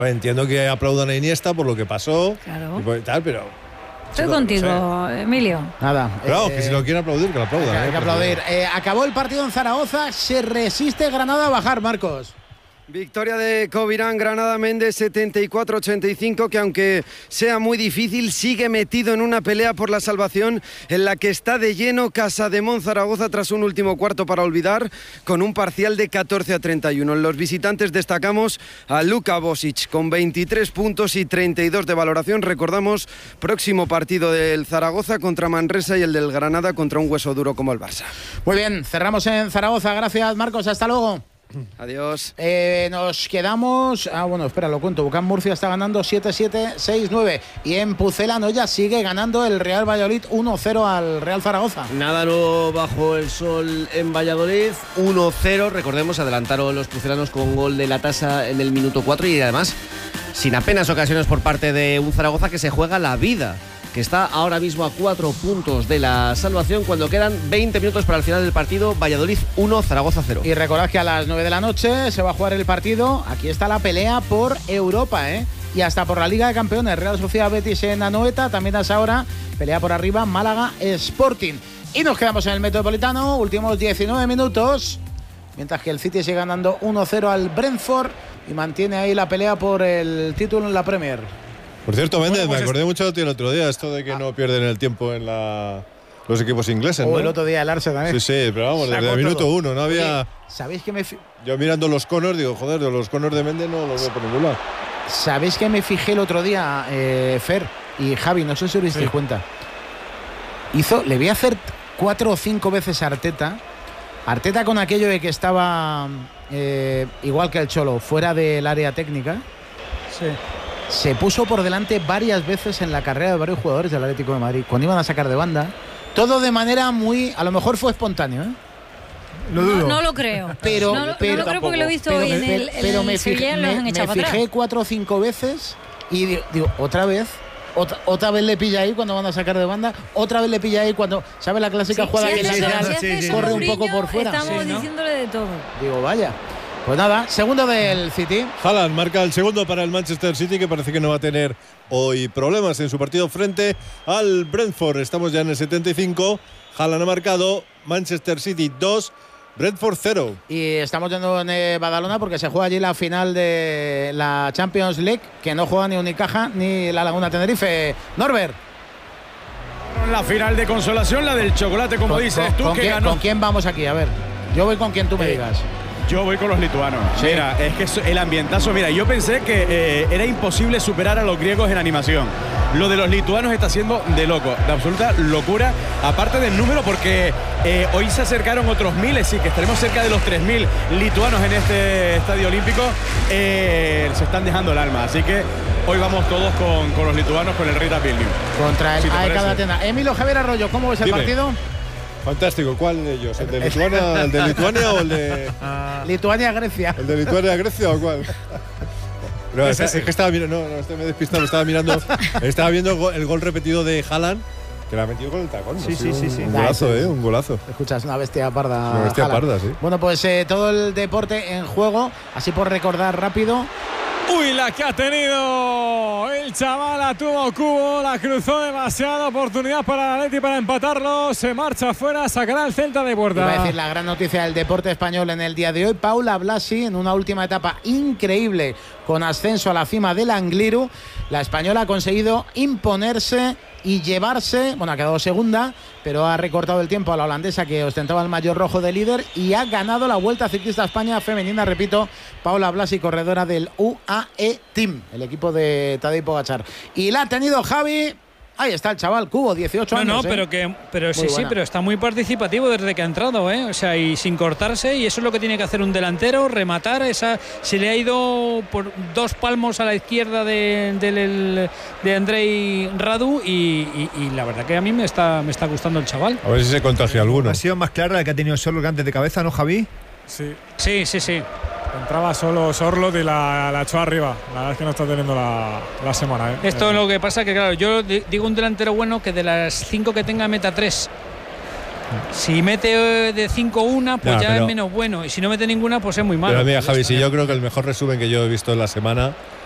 Entiendo que aplaudan a Iniesta por lo que pasó. Claro. Y por tal, pero... Estoy contigo, Emilio. Nada. Claro, que si lo quieren aplaudir, que lo aplaudan. Hay que aplaudir. Acabó el partido en Zaragoza. Se resiste Granada a bajar, Marcos. Victoria de Covirán, Granada Méndez 74-85, que aunque sea muy difícil, sigue metido en una pelea por la salvación en la que está de lleno Casademón Zaragoza tras un último cuarto para olvidar, con un parcial de 14-31. En los visitantes destacamos a Luka Bosic con 23 puntos y 32 de valoración. Recordamos, próximo partido del Zaragoza contra Manresa y el del Granada contra un hueso duro como el Barça. Muy bien, cerramos en Zaragoza. Gracias, Marcos. Hasta luego. Adiós. Nos quedamos... bueno, espera, lo cuento. Bucán Murcia está ganando 7-7, 6-9. Y en Pucelanoya sigue ganando el Real Valladolid 1-0 al Real Zaragoza. Nada nuevo bajo el sol en Valladolid. 1-0. Recordemos, adelantaron los pucelanos con gol de la Tasa en el minuto 4 y además sin apenas ocasiones por parte de un Zaragoza que se juega la vida, que está ahora mismo a 4 puntos de la salvación cuando quedan 20 minutos para el final del partido. Valladolid 1, Zaragoza 0. Y recordad que a las 9 de la noche se va a jugar el partido. Aquí está la pelea por Europa, y hasta por la Liga de Campeones. Real Sociedad Betis en Anoeta, también a esa hora pelea por arriba Málaga Sporting. Y nos quedamos en el Metropolitano, últimos 19 minutos, mientras que el City sigue ganando 1-0 al Brentford y mantiene ahí la pelea por el título en la Premier. Por cierto, Méndez, me acordé mucho de ti el otro día, esto de que no pierden el tiempo en los equipos ingleses, ¿no? O el otro día el Arsenal también. Sí, pero vamos, desde el minuto 1 no había... Oye, ¿sabéis que Yo mirando los Connors digo, joder, los Connors de Méndez no los veo por ningún lado. ¿Sabéis que me fijé el otro día, Fer y Javi? No sé si os disteis cuenta. Le voy a hacer 4 o 5 veces a Arteta. Arteta con aquello de que estaba igual que el Cholo, fuera del área técnica. Sí. Se puso por delante varias veces en la carrera de varios jugadores del Atlético de Madrid, cuando iban a sacar de banda. Todo de manera muy... A lo mejor fue espontáneo, Lo dudo. No lo creo. Pero, no lo creo porque lo he visto hoy en el me fijé 4 o 5 veces y digo otra vez. Otra vez le pilla ahí cuando van a sacar de banda. Otra vez le pilla ahí cuando... ¿Sabe la clásica jugada que corre un poco por fuera? Estamos diciéndole de todo. Digo, vaya. Pues nada, segundo del City. Haaland marca el segundo para el Manchester City, que parece que no va a tener hoy problemas en su partido frente al Brentford. Estamos ya en el 75. Haaland ha marcado, Manchester City 2, Brentford 0. Y estamos yendo en Badalona porque se juega allí la final de la Champions League, que no juega ni Unicaja ni la Laguna Tenerife. Norbert. La final de consolación, la del chocolate, como dices tú, que ganó. ¿Con quién vamos aquí? A ver, yo voy con quien tú me digas. Yo voy con los lituanos. Sí. Mira, es que el ambientazo, mira, yo pensé que era imposible superar a los griegos en animación. Lo de los lituanos está siendo de loco, de absoluta locura, aparte del número, porque hoy se acercaron otros miles, sí, que estaremos cerca de los 3.000 lituanos en este estadio olímpico. Se están dejando el alma, así que hoy vamos todos con los lituanos, con el Rita Vilnius. Contra el AEK de Atenas. Emilio Javier Arroyo, ¿cómo ves el partido? Fantástico, ¿cuál de ellos? ¿El de Lituania, el de Lituania o el de Lituania-Grecia? ¿El de Lituania-Grecia o cuál? No, es que estaba mirando, me he despistado, estaba viendo el gol repetido de Haaland, que lo ha metido con el tacón. Sí. Un golazo, un golazo. Escuchas, una bestia parda. Una bestia parda, sí. Bueno, pues todo el deporte en juego, así por recordar rápido. Uy, la que ha tenido el chaval, la tuvo Cubo, la cruzó demasiado, oportunidad para el Atleti para empatarlo, se marcha fuera, sacará el Celta de puerta. Iba a decir la gran noticia del deporte español en el día de hoy, Paula Blasi en una última etapa increíble con ascenso a la cima del Angliru, la española ha conseguido imponerse y llevarse, bueno, ha quedado segunda, pero ha recortado el tiempo a la holandesa que ostentaba el maillot rojo de líder y ha ganado la Vuelta Ciclista España femenina, repito, Paula Blasi, corredora del UAE Team, el equipo de Tadej Pogačar. Y la ha tenido Javi. Ahí está el chaval, Cubo, 18 años. Pero sí, pero está muy participativo desde que ha entrado, O sea, y sin cortarse, y eso es lo que tiene que hacer un delantero, rematar. Se le ha ido por 2 palmos a la izquierda de Andrei Radu y la verdad que a mí me está gustando el chaval. A ver si se contagia alguno. Ha sido más clara la que ha tenido Sorloth antes de cabeza, ¿no, Javi? Sí. Entraba solo Sorloth y la echó arriba. La verdad es que no está teniendo la semana. Esto es lo que pasa, que claro, yo digo un delantero bueno que de las 5 que tenga meta 3. Si mete de 5 una, pues ya es menos bueno. Y si no mete ninguna, pues es muy malo. Pero mira, Javi, si yo creo que el mejor resumen que yo he visto en la semana